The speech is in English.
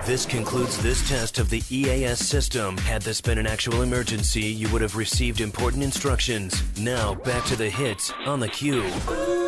This concludes this test of the EAS system. Had this been an actual emergency, you would have received important instructions. Now, back to the hits on the Q.